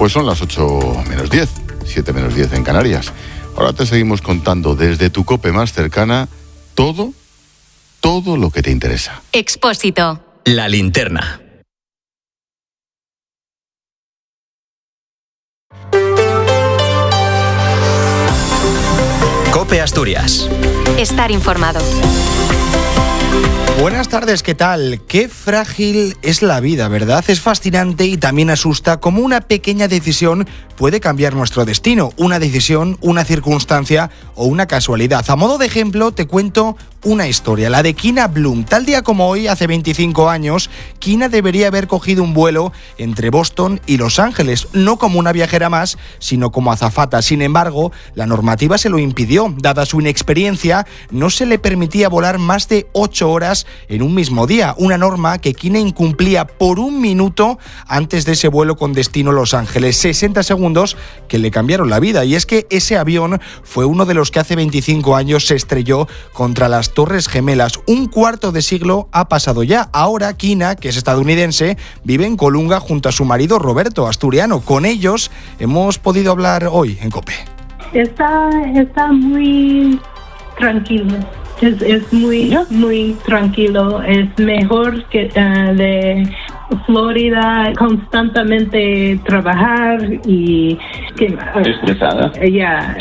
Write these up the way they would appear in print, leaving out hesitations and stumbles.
Pues son las 8 menos 10, 7 menos 10 en Canarias. Ahora te seguimos contando desde tu COPE más cercana todo lo que te interesa. Expósito. La linterna. COPE Asturias. Estar informado. Buenas tardes, ¿qué tal? Qué frágil es la vida, ¿verdad? Es fascinante y también asusta cómo una pequeña decisión puede cambiar nuestro destino. Una decisión, una circunstancia o una casualidad. A modo de ejemplo, te cuento una historia, la de Kina Bloom. Tal día como hoy, hace 25 años, Kina debería haber cogido un vuelo entre Boston y Los Ángeles, no como una viajera más, sino como azafata. Sin embargo, la normativa se lo impidió. Dada su inexperiencia, no se le permitía volar más de 8 horas en un mismo día, una norma que Kina incumplía por un minuto antes de ese vuelo con destino Los Ángeles. 60 segundos que le cambiaron la vida, y es que ese avión fue uno de los que hace 25 años se estrelló contra las Torres Gemelas. Un cuarto de siglo ha pasado ya. Ahora Kina, que es estadounidense, vive en Colunga junto a su marido Roberto, asturiano. Con ellos hemos podido hablar hoy en COPE. Está muy tranquilo. Es muy tranquilo. Es mejor que de Florida, constantemente trabajar y... ¿Estresada? Ya.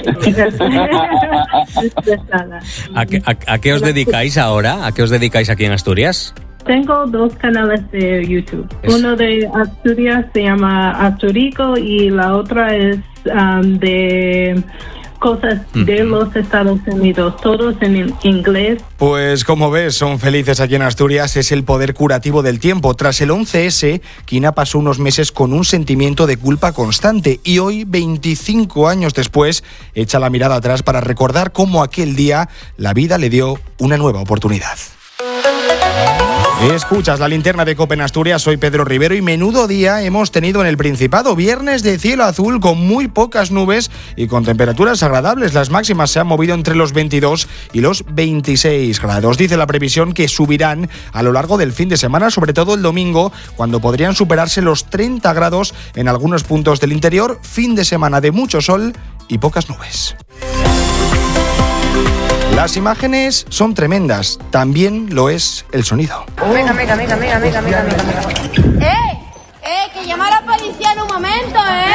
Estresada. ¿A qué os dedicáis ahora? ¿A qué os dedicáis aquí en Asturias? Tengo 2 canales de YouTube. Uno de Asturias se llama Asturico y la otra es de... cosas de los Estados Unidos, todos en inglés. Pues como ves, son felices aquí en Asturias, es el poder curativo del tiempo. Tras el 11S, Kina pasó unos meses con un sentimiento de culpa constante y hoy, 25 años después, echa la mirada atrás para recordar cómo aquel día la vida le dio una nueva oportunidad. Escuchas la linterna de COPE en Asturias, soy Pedro Rivero y menudo día hemos tenido en el Principado. Viernes de cielo azul con muy pocas nubes y con temperaturas agradables. Las máximas se han movido entre los 22 y los 26 grados. Dice la previsión que subirán a lo largo del fin de semana, sobre todo el domingo, cuando podrían superarse los 30 grados en algunos puntos del interior. Fin de semana de mucho sol y pocas nubes. Las imágenes son tremendas, también lo es el sonido. Venga. Que llama a la policía en un momento,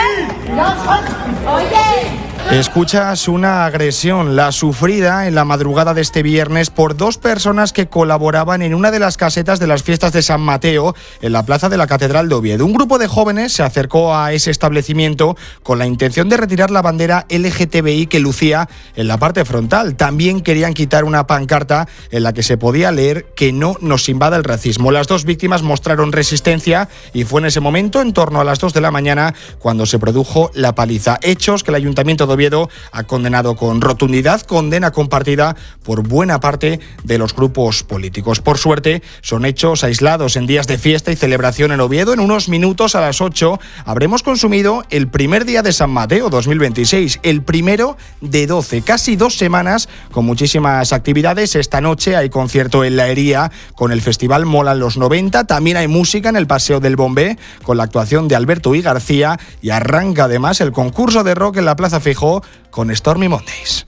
Oye. Escuchas una agresión, la sufrida en la madrugada de este viernes por 2 personas que colaboraban en una de las casetas de las fiestas de San Mateo en la plaza de la Catedral de Oviedo. Un grupo de jóvenes se acercó a ese establecimiento con la intención de retirar la bandera LGTBI que lucía en la parte frontal. También querían quitar una pancarta en la que se podía leer que no nos invada el racismo. Las 2 víctimas mostraron resistencia y fue en ese momento, en torno a las 2 de la mañana, cuando se produjo la paliza. Hechos que el Ayuntamiento de Oviedo ha condenado con rotundidad, condena compartida por buena parte de los grupos políticos. Por suerte, son hechos aislados en días de fiesta y celebración en Oviedo. En unos minutos, a las 8, habremos consumido el primer día de San Mateo 2026, el primero de 12, casi 2 semanas con muchísimas actividades. Esta noche hay concierto en La Hería con el festival Molan los 90, también hay música en el Paseo del Bombé con la actuación de Alberto y García y arranca además el concurso de rock en la Plaza Feijó con Stormy Mondays.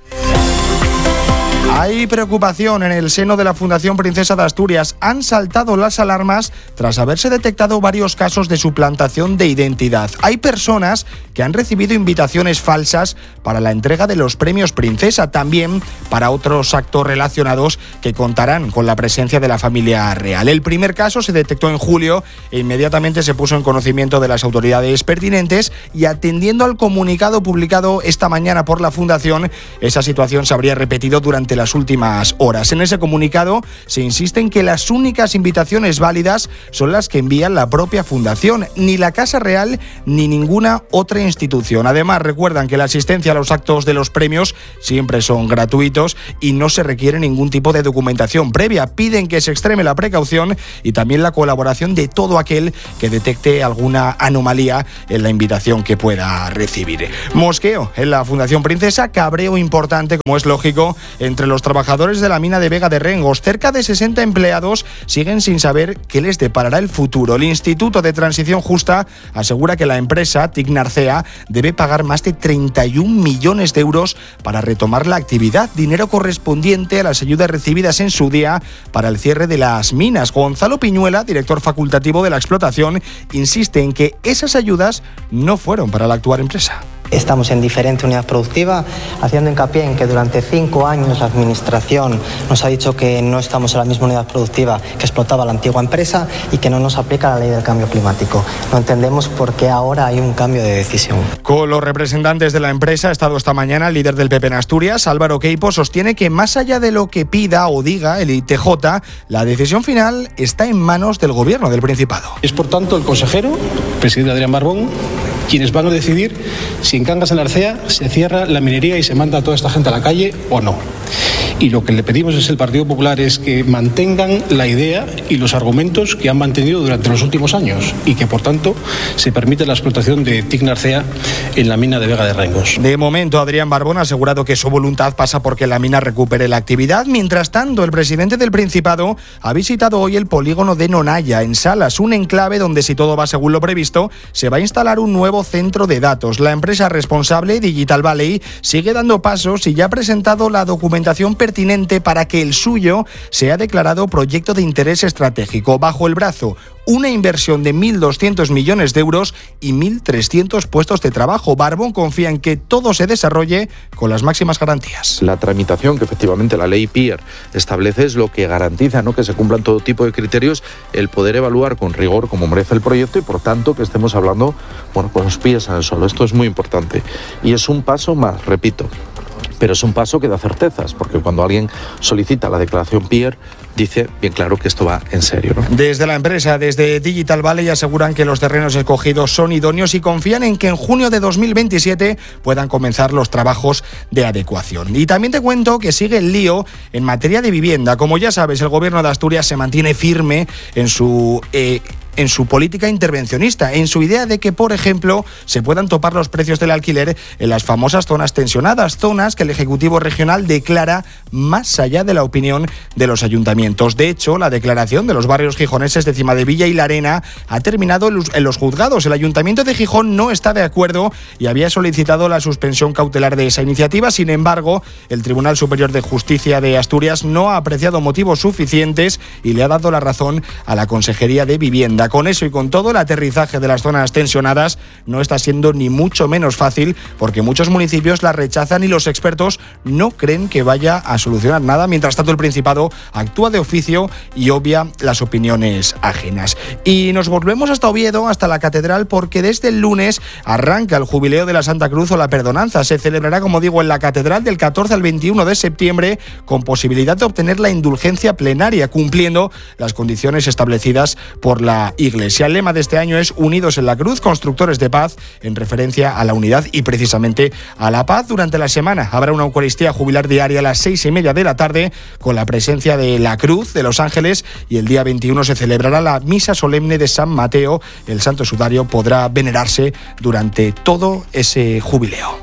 Hay preocupación en el seno de la Fundación Princesa de Asturias. Han saltado las alarmas tras haberse detectado varios casos de suplantación de identidad. Hay personas que han recibido invitaciones falsas para la entrega de los premios Princesa, también para otros actos relacionados que contarán con la presencia de la familia real. El primer caso se detectó en julio e inmediatamente se puso en conocimiento de las autoridades pertinentes y, atendiendo al comunicado publicado esta mañana por la Fundación, esa situación se habría repetido durante las últimas horas. En ese comunicado se insiste en que las únicas invitaciones válidas son las que envía la propia Fundación, ni la Casa Real ni ninguna otra institución. Además, recuerdan que la asistencia a los actos de los premios siempre son gratuitos y no se requiere ningún tipo de documentación previa. Piden que se extreme la precaución y también la colaboración de todo aquel que detecte alguna anomalía en la invitación que pueda recibir. Mosqueo en la Fundación Princesa, cabreo importante, como es lógico, entre entre los trabajadores de la mina de Vega de Rengos. Cerca de 60 empleados siguen sin saber qué les deparará el futuro. El Instituto de Transición Justa asegura que la empresa, Tecnarcea, debe pagar más de 31 millones de euros para retomar la actividad, dinero correspondiente a las ayudas recibidas en su día para el cierre de las minas. Gonzalo Piñuela, director facultativo de la explotación, insiste en que esas ayudas no fueron para la actual empresa. Estamos en diferente unidad productiva, haciendo hincapié en que durante 5 años la Administración nos ha dicho que no estamos en la misma unidad productiva que explotaba la antigua empresa y que no nos aplica la ley del cambio climático. No entendemos por qué ahora hay un cambio de decisión. Con los representantes de la empresa ha estado esta mañana el líder del PP en Asturias, Álvaro Queipo, sostiene que más allá de lo que pida o diga el ITJ, la decisión final está en manos del Gobierno del Principado. Es por tanto el consejero, presidente Adrián Barbón, quienes van a decidir si en Cangas de Narcea se cierra la minería y se manda a toda esta gente a la calle o no. Y lo que le pedimos desde el Partido Popular es que mantengan la idea y los argumentos que han mantenido durante los últimos años y que, por tanto, se permite la explotación de Tecnarcea en la mina de Vega de Rengos. De momento, Adrián Barbón ha asegurado que su voluntad pasa porque la mina recupere la actividad. Mientras tanto, el presidente del Principado ha visitado hoy el polígono de Nonaya, en Salas, un enclave donde, si todo va según lo previsto, se va a instalar un nuevo centro de datos. La empresa responsable, Digital Valley, sigue dando pasos y ya ha presentado la documentación pertinente para que el suyo sea declarado proyecto de interés estratégico. Bajo el brazo, una inversión de 1.200 millones de euros y 1.300 puestos de trabajo. Barbón confía en que todo se desarrolle con las máximas garantías. La tramitación que efectivamente la ley PIER establece es lo que garantiza, ¿no?, que se cumplan todo tipo de criterios, el poder evaluar con rigor como merece el proyecto y, por tanto, que estemos hablando, con los pies en el suelo. Esto es muy importante y es un paso más, repito. Pero es un paso que da certezas, porque cuando alguien solicita la declaración PIER, dice bien claro que esto va en serio, ¿no? Desde la empresa, desde Digital Valley, aseguran que los terrenos escogidos son idóneos y confían en que en junio de 2027 puedan comenzar los trabajos de adecuación. Y también te cuento que sigue el lío en materia de vivienda. Como ya sabes, el Gobierno de Asturias se mantiene firme en su política intervencionista, en su idea de que, por ejemplo, se puedan topar los precios del alquiler en las famosas zonas tensionadas, zonas que el Ejecutivo Regional declara más allá de la opinión de los ayuntamientos. De hecho, la declaración de los barrios gijoneses de Cimadevilla y La Arena ha terminado en los juzgados. El Ayuntamiento de Gijón no está de acuerdo y había solicitado la suspensión cautelar de esa iniciativa. Sin embargo, el Tribunal Superior de Justicia de Asturias no ha apreciado motivos suficientes y le ha dado la razón a la Consejería de Vivienda. Con eso y con todo, el aterrizaje de las zonas tensionadas no está siendo ni mucho menos fácil, porque muchos municipios la rechazan y los expertos no creen que vaya a solucionar nada. Mientras tanto, el Principado actúa de oficio y obvia las opiniones ajenas. Y nos volvemos hasta Oviedo, hasta la catedral, porque desde el lunes arranca el jubileo de la Santa Cruz o la Perdonanza. Se celebrará, como digo, en la catedral del 14 al 21 de septiembre, con posibilidad de obtener la indulgencia plenaria, cumpliendo las condiciones establecidas por la Iglesia. El lema de este año es Unidos en la Cruz, constructores de paz, en referencia a la unidad y precisamente a la paz. Durante la semana habrá una Eucaristía jubilar diaria a las 6:30 de la tarde, con la presencia de la Cruz de los Ángeles, y el día 21 se celebrará la misa solemne de San Mateo. El Santo Sudario podrá venerarse durante todo ese jubileo.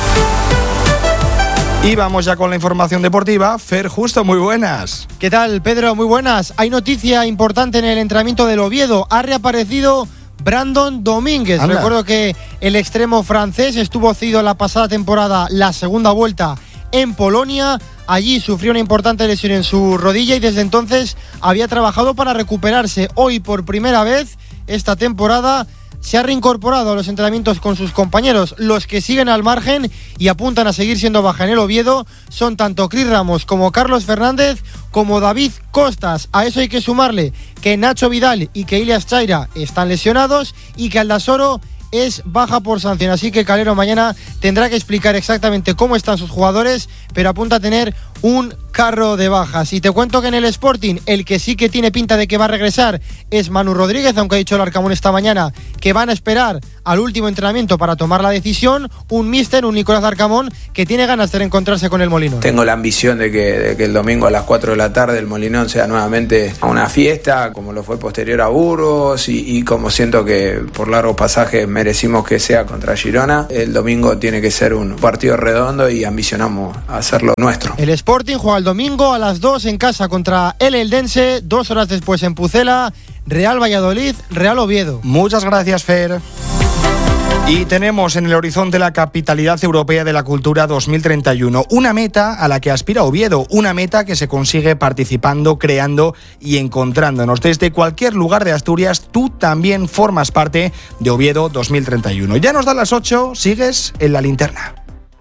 Y vamos ya con la información deportiva. Fer Justo, muy buenas. ¿Qué tal, Pedro? Muy buenas. Hay noticia importante en el entrenamiento del Oviedo. Ha reaparecido Brandon Domínguez. Anda. Recuerdo que el extremo francés estuvo cedido la pasada temporada, la segunda vuelta, en Polonia. Allí sufrió una importante lesión en su rodilla y desde entonces había trabajado para recuperarse. Hoy, por primera vez esta temporada, se ha reincorporado a los entrenamientos con sus compañeros. Los que siguen al margen y apuntan a seguir siendo baja en el Oviedo son tanto Cris Ramos como Carlos Fernández como David Costas. A eso hay que sumarle que Nacho Vidal y que Ilias Chaira están lesionados y que Aldasoro es baja por sanción. Así que Calero mañana tendrá que explicar exactamente cómo están sus jugadores, pero apunta a tener un carro de bajas. Y te cuento que en el Sporting, el que sí que tiene pinta de que va a regresar es Manu Rodríguez, aunque ha dicho el Arcamón esta mañana que van a esperar al último entrenamiento para tomar la decisión. Un míster, un Nicolás Arcamón, que tiene ganas de reencontrarse con el Molinón. Tengo la ambición de que el domingo a las 4 de la tarde el Molinón sea nuevamente una fiesta, como lo fue posterior a Burgos, y como siento que por largos pasajes merecimos que sea contra Girona. El domingo tiene que ser un partido redondo y ambicionamos a hacerlo nuestro. El Sporting juega el domingo a las 2 en casa contra el Eldense, 2 horas después en Pucela, Real Valladolid, Real Oviedo. Muchas gracias, Fer. Y tenemos en el horizonte la Capitalidad Europea de la Cultura 2031, una meta a la que aspira Oviedo, una meta que se consigue participando, creando y encontrándonos. Desde cualquier lugar de Asturias, tú también formas parte de Oviedo 2031. Ya nos dan las 8, sigues en la linterna.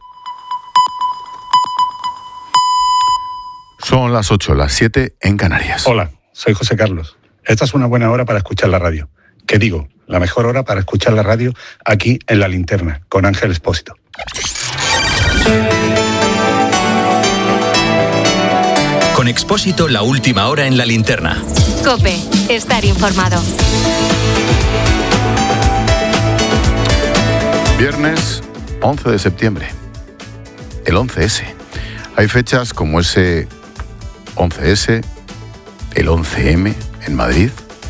Son las 8, las 7 en Canarias. Hola, soy José Carlos. Esta es una buena hora para escuchar la radio. ¿Qué digo? La mejor hora para escuchar la radio aquí en La Linterna, con Ángel Expósito. Con Expósito, la última hora en La Linterna. COPE, estar informado. Viernes 11 de septiembre, el 11S. Hay fechas como ese 11S, el 11M en Madrid.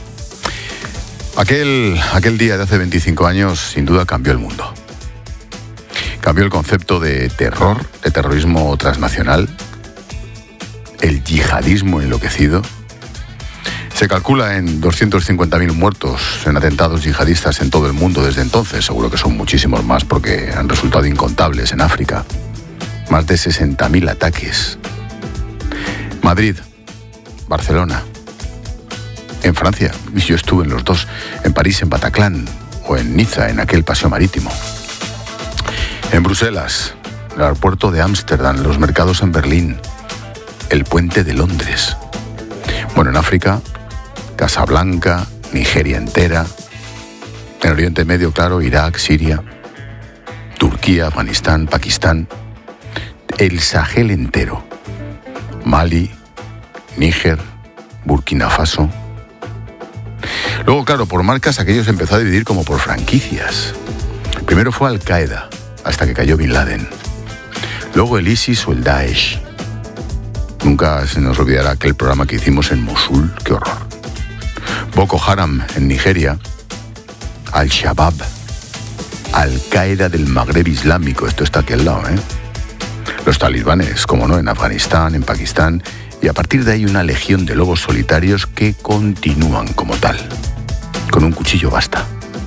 Aquel día de hace 25 años sin duda cambió el mundo. Cambió el concepto de terror, de terrorismo transnacional, el yihadismo enloquecido. Se calcula en 250.000 muertos en atentados yihadistas en todo el mundo desde entonces. Seguro que son muchísimos más porque han resultado incontables en África. Más de 60.000 ataques. Madrid, Barcelona. En Francia, yo estuve en los dos, en París, en Bataclan, o en Niza, en aquel paseo marítimo. En Bruselas, el aeropuerto de Ámsterdam, los mercados en Berlín, el puente de Londres. Bueno, en África, Casablanca, Nigeria entera, en Oriente Medio, claro, Irak, Siria, Turquía, Afganistán, Pakistán, el Sahel entero, Mali, Níger, Burkina Faso. Luego, claro, por marcas aquello se empezó a dividir como por franquicias. Primero fue Al-Qaeda, hasta que cayó Bin Laden. Luego el ISIS o el Daesh. Nunca se nos olvidará aquel programa que hicimos en Mosul, qué horror. Boko Haram en Nigeria. Al-Shabaab. Al-Qaeda del Magreb Islámico, esto está aquí al lado, ¿eh? Los talibanes, como no, en Afganistán, en Pakistán. Y a partir de ahí una legión de lobos solitarios que continúan como tal. Con un cuchillo basta.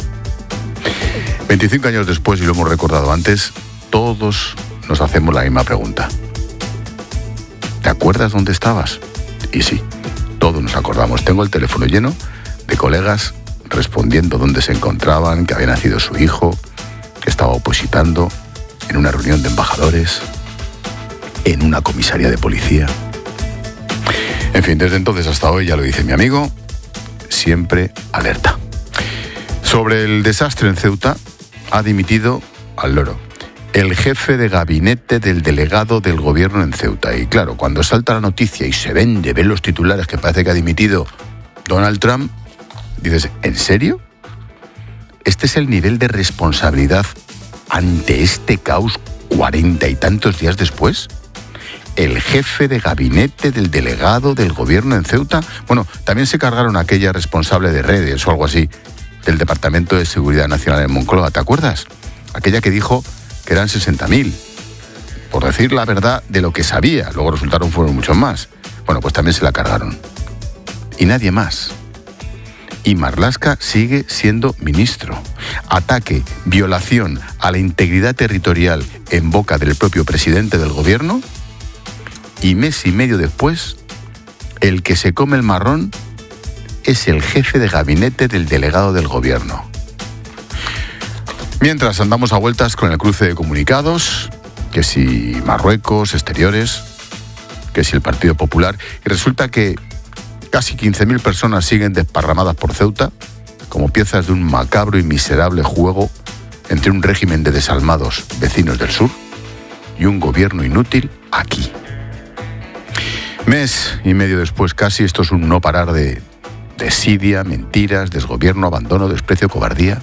25 años después, y lo hemos recordado antes, todos nos hacemos la misma pregunta. ¿Te acuerdas dónde estabas? Y sí, todos nos acordamos. Tengo el teléfono lleno de colegas respondiendo dónde se encontraban, que había nacido su hijo, que estaba opositando en una reunión de embajadores, en una comisaría de policía. En fin, desde entonces hasta hoy, ya lo dice mi amigo, siempre alerta. Sobre el desastre en Ceuta, ha dimitido al loro el jefe de gabinete del delegado del gobierno en Ceuta. Y claro, cuando salta la noticia y se ven los titulares que parece que ha dimitido Donald Trump, dices, ¿en serio? ¿Este es el nivel de responsabilidad ante este caos 40 y tantos días después? ¿El jefe de gabinete del delegado del gobierno en Ceuta? Bueno, también se cargaron a aquella responsable de redes o algo así del Departamento de Seguridad Nacional en Moncloa, ¿te acuerdas? Aquella que dijo que eran 60.000, por decir la verdad de lo que sabía. Luego fueron muchos más. Bueno, pues también se la cargaron. Y nadie más. Y Marlaska sigue siendo ministro. Ataque, violación a la integridad territorial en boca del propio presidente del gobierno. Y mes y medio después, el que se come el marrón es el jefe de gabinete del delegado del gobierno. Mientras andamos a vueltas con el cruce de comunicados, que si Marruecos, exteriores, que si el Partido Popular, y resulta que casi 15.000 personas siguen desparramadas por Ceuta como piezas de un macabro y miserable juego entre un régimen de desalmados vecinos del sur y un gobierno inútil aquí. Mes y medio después casi, esto es un no parar de desidia, mentiras, desgobierno, abandono, desprecio, cobardía.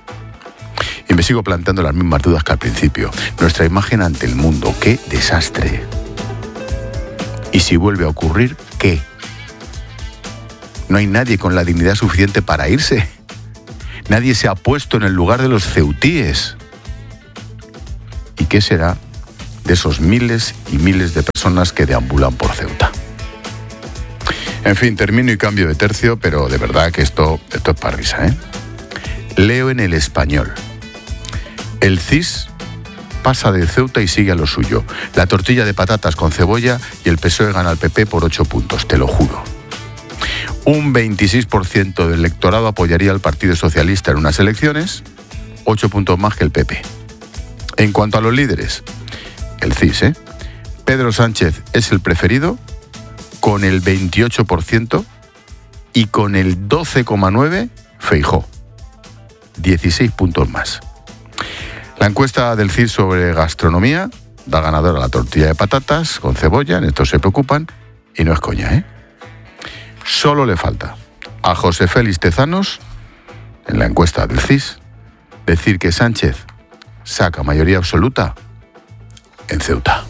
Y me sigo planteando las mismas dudas que al principio. Nuestra imagen ante el mundo, qué desastre. Y si vuelve a ocurrir, ¿qué? No hay nadie con la dignidad suficiente para irse. Nadie se ha puesto en el lugar de los ceutíes. ¿Y qué será de esos miles y miles de personas que deambulan por Ceuta? En fin, termino y cambio de tercio, pero de verdad que esto es para risa, ¿eh? Leo en El Español. El CIS pasa de Ceuta y sigue a lo suyo. La tortilla de patatas con cebolla y el PSOE gana al PP por 8 puntos, te lo juro. Un 26% del electorado apoyaría al Partido Socialista en unas elecciones, 8 puntos más que el PP. En cuanto a los líderes, el CIS, Pedro Sánchez es el preferido, con el 28%, y con el 12,9% Feijóo, 16 puntos más. La encuesta del CIS sobre gastronomía da ganadora la tortilla de patatas con cebolla, en esto se preocupan, y no es coña, ¿eh? Solo le falta a José Félix Tezanos, en la encuesta del CIS, decir que Sánchez saca mayoría absoluta en Ceuta.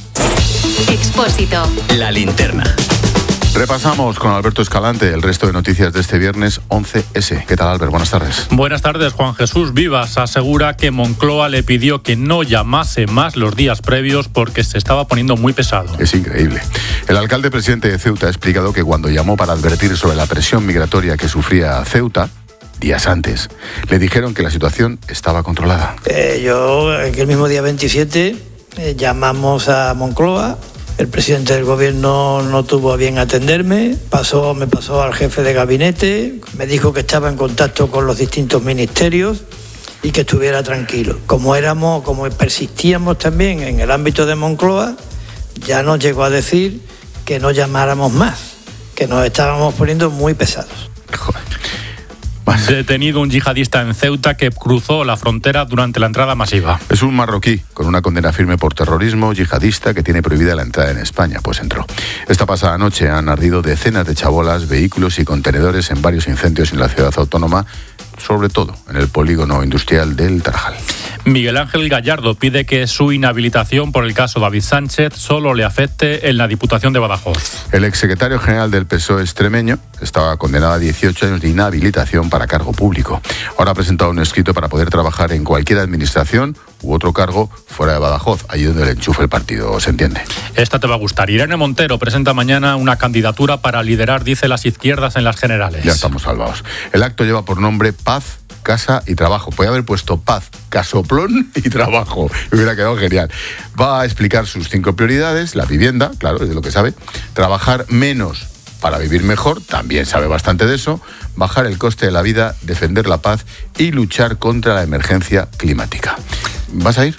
Expósito. La linterna. Repasamos con Alberto Escalante el resto de noticias de este viernes 11S. ¿Qué tal, Albert? Buenas tardes. Buenas tardes. Juan Jesús Vivas asegura que Moncloa le pidió que no llamase más los días previos porque se estaba poniendo muy pesado. Es increíble. El alcalde presidente de Ceuta ha explicado que cuando llamó para advertir sobre la presión migratoria que sufría Ceuta, días antes, le dijeron que la situación estaba controlada. Yo, el mismo día 27, llamamos a Moncloa. El presidente del gobierno no tuvo a bien atenderme, me pasó al jefe de gabinete, me dijo que estaba en contacto con los distintos ministerios y que estuviera tranquilo. Como persistíamos también en el ámbito de Moncloa, ya nos llegó a decir que no llamáramos más, que nos estábamos poniendo muy pesados. Detenido un yihadista en Ceuta que cruzó la frontera durante la entrada masiva. Es un marroquí con una condena firme por terrorismo yihadista que tiene prohibida la entrada en España, pues entró. Esta pasada noche han ardido decenas de chabolas, vehículos y contenedores en varios incendios en la ciudad autónoma, sobre todo en el polígono industrial del Tarajal. Miguel Ángel Gallardo pide que su inhabilitación por el caso David Sánchez solo le afecte en la Diputación de Badajoz. El exsecretario general del PSOE extremeño estaba condenado a 18 años de inhabilitación para cargo público. Ahora ha presentado un escrito para poder trabajar en cualquier administración u otro cargo fuera de Badajoz, allí donde le enchufe el partido, ¿se entiende? Esta te va a gustar. Irene Montero presenta mañana una candidatura para liderar, dice, las izquierdas en las generales. Ya estamos salvados. El acto lleva por nombre Paz, Casa y Trabajo. Podría haber puesto Paz, Casoplón y Trabajo. Me hubiera quedado genial. Va a explicar sus 5 prioridades: la vivienda, claro, es de lo que sabe; trabajar menos para vivir mejor, también sabe bastante de eso; bajar el coste de la vida, defender la paz y luchar contra la emergencia climática. ¿Vas a ir?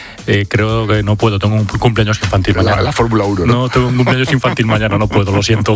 Creo que no puedo, tengo un cumpleaños infantil mañana. La Fórmula 1, ¿no? No, tengo un cumpleaños infantil mañana, no puedo, lo siento.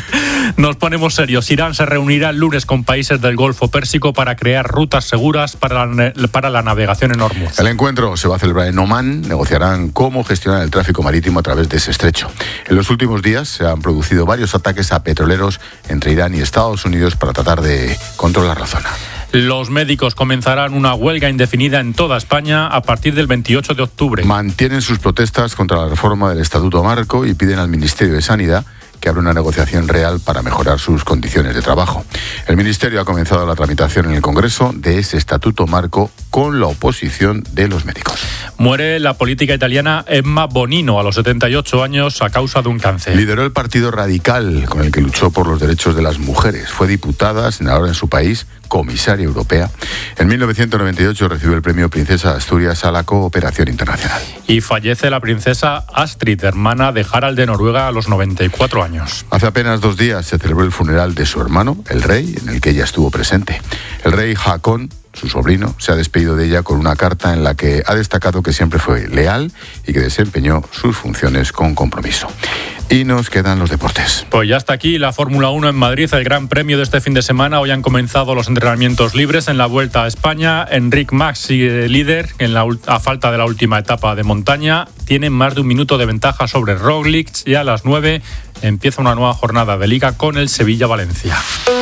Nos ponemos serios. Irán se reunirá el lunes con países del Golfo Pérsico para crear rutas seguras para la navegación en Hormuz. El encuentro se va a celebrar en Omán. Negociarán cómo gestionar el tráfico marítimo a través de ese estrecho. En los últimos días se han producido varios ataques a petroleros entre Irán y Estados Unidos para tratar de controlar la zona. Los médicos comenzarán una huelga indefinida en toda España a partir del 28 de octubre. Mantienen sus protestas contra la reforma del Estatuto Marco y piden al Ministerio de Sanidad que abra una negociación real para mejorar sus condiciones de trabajo. El Ministerio ha comenzado la tramitación en el Congreso de ese Estatuto Marco con la oposición de los médicos. Muere la política italiana Emma Bonino a los 78 años a causa de un cáncer. Lideró el Partido Radical, con el que luchó por los derechos de las mujeres. Fue diputada, senadora en su país, comisaria europea. En 1998 recibió el premio Princesa de Asturias a la cooperación internacional. Y fallece la princesa Astrid, hermana de Harald de Noruega, a los 94 años. Hace apenas 2 días se celebró el funeral de su hermano, el rey, en el que ella estuvo presente. El rey Haakon, su sobrino, se ha despedido de ella con una carta en la que ha destacado que siempre fue leal y que desempeñó sus funciones con compromiso. Y nos quedan los deportes. Pues ya está aquí la Fórmula 1 en Madrid, el Gran Premio de este fin de semana. Hoy han comenzado los entrenamientos libres en la Vuelta a España. Enric Mas sigue líder a falta de la última etapa de montaña. Tiene más de un minuto de ventaja sobre Roglic y a las 9 empieza una nueva jornada de Liga con el Sevilla-Valencia.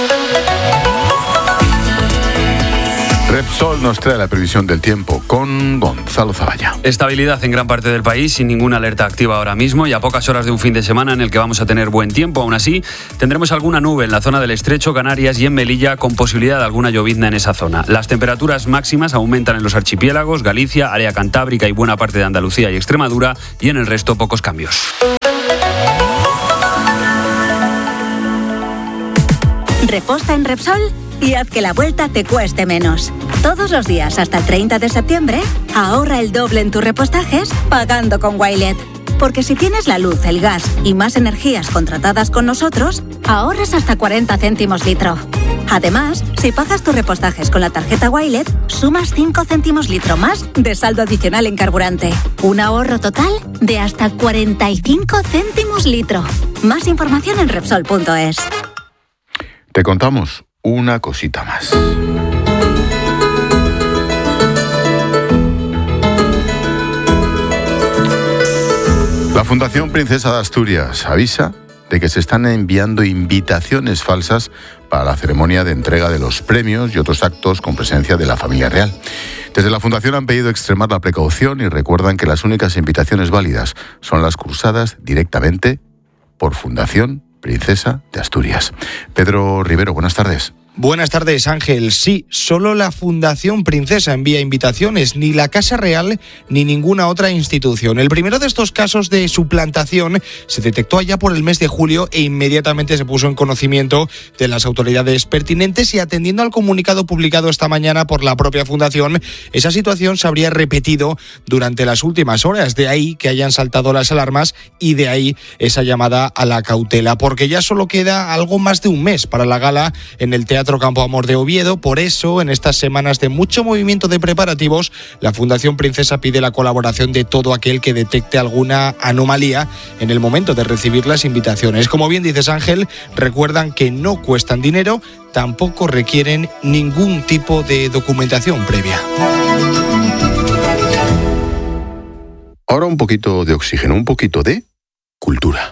Repsol nos trae la previsión del tiempo con Gonzalo Zavalla. Estabilidad en gran parte del país, sin ninguna alerta activa ahora mismo y a pocas horas de un fin de semana en el que vamos a tener buen tiempo. Aún así, tendremos alguna nube en la zona del Estrecho, Canarias y en Melilla, con posibilidad de alguna llovizna en esa zona. Las temperaturas máximas aumentan en los archipiélagos, Galicia, área cantábrica y buena parte de Andalucía y Extremadura, y en el resto pocos cambios. Reposta en Repsol y haz que la vuelta te cueste menos. Todos los días hasta el 30 de septiembre, ahorra el doble en tus repostajes pagando con Wilet. Porque si tienes la luz, el gas y más energías contratadas con nosotros, ahorras hasta 40 céntimos litro. Además, si pagas tus repostajes con la tarjeta Wilet, sumas 5 céntimos litro más de saldo adicional en carburante. Un ahorro total de hasta 45 céntimos litro. Más información en Repsol.es. Te contamos una cosita más. La Fundación Princesa de Asturias avisa de que se están enviando invitaciones falsas para la ceremonia de entrega de los premios y otros actos con presencia de la familia real. Desde la Fundación han pedido extremar la precaución y recuerdan que las únicas invitaciones válidas son las cursadas directamente por Fundación Princesa de Asturias. Pedro Rivero, buenas tardes. Buenas tardes, Ángel. Sí, solo la Fundación Princesa envía invitaciones, ni la Casa Real ni ninguna otra institución. El primero de estos casos de suplantación se detectó allá por el mes de julio e inmediatamente se puso en conocimiento de las autoridades pertinentes y, atendiendo al comunicado publicado esta mañana por la propia Fundación, esa situación se habría repetido durante las últimas horas. De ahí que hayan saltado las alarmas y de ahí esa llamada a la cautela, porque ya solo queda algo más de un mes para la gala en el Teatro Campo Amor de Oviedo. Por eso, en estas semanas de mucho movimiento de preparativos, la Fundación Princesa pide la colaboración de todo aquel que detecte alguna anomalía en el momento de recibir las invitaciones. Como bien dices, Ángel, recuerdan que no cuestan dinero, tampoco requieren ningún tipo de documentación previa. Ahora un poquito de oxígeno, un poquito de cultura.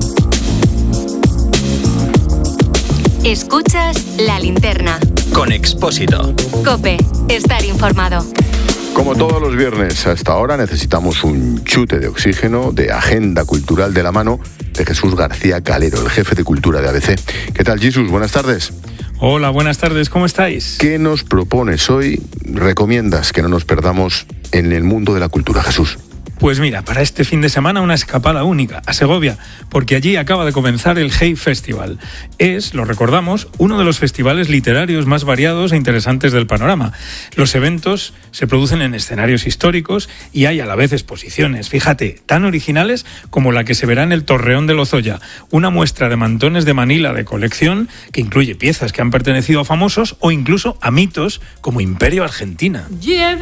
Escuchas La Linterna. Con Expósito. COPE. Estar informado. Como todos los viernes, hasta ahora necesitamos un chute de oxígeno de Agenda Cultural de la mano de Jesús García Calero, el jefe de cultura de ABC. ¿Qué tal, Jesús? Buenas tardes. Hola, buenas tardes. ¿Cómo estáis? ¿Qué nos propones hoy? ¿Recomiendas que no nos perdamos en el mundo de la cultura, Jesús? Pues mira, para este fin de semana una escapada única a Segovia, porque allí acaba de comenzar el Hey Festival. Es, lo recordamos, uno de los festivales literarios más variados e interesantes del panorama. Los eventos se producen en escenarios históricos y hay a la vez exposiciones, fíjate, tan originales como la que se verá en el Torreón de Lozoya, una muestra de mantones de Manila de colección que incluye piezas que han pertenecido a famosos o incluso a mitos como Imperio Argentina.